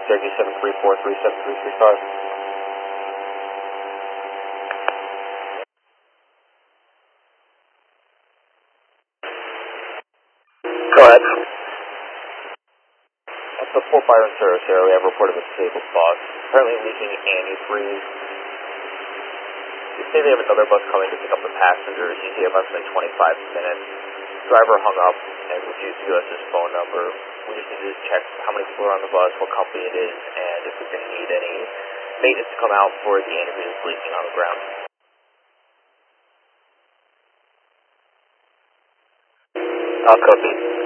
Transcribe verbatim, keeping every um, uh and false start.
Syracuse seven three four three seven three three five. Go ahead. At the Fort Byron service area, we have reported a disabled bus, apparently leaking antifreeze. They say they have another bus coming to pick up the passengers, usually approximately twenty-five minutes. Driver hung up and refused to give us his phone number. We just need to check how many people are on the bus, what company it is, and if we're going to need any maintenance to come out for the antifreeze that's leaking on the ground. I'll copy.